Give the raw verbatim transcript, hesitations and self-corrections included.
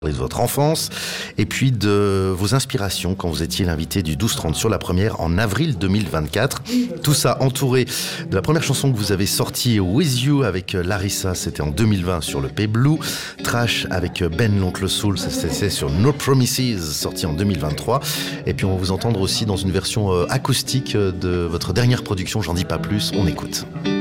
de votre enfance et puis de vos inspirations quand vous étiez l'invité du douze trente sur la première en avril deux mille vingt-quatre. Tout ça entouré de la première chanson que vous avez sortie, With You avec Larissa, c'était en deux mille vingt sur le P Blue. Trash avec Ben l'Oncle Soul, ça c'était sur No Promises, sorti en deux mille vingt-trois. Et puis on va vous entendre aussi dans une version acoustique de votre dernière production, j'en dis pas plus, on écoute.